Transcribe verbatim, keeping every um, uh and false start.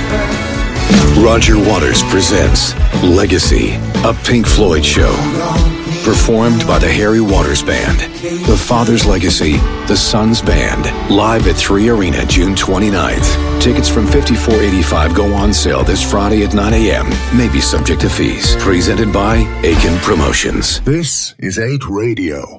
Roger Waters presents Legacy, a Pink Floyd show. Performed by the Harry Waters Band. The Father's Legacy, the Son's Band. Live at three Arena, June twenty-ninth. Tickets from fifty-four eighty-five go on sale this Friday at nine a.m. May be subject to fees. Presented by Aiken Promotions. This is eight Radio.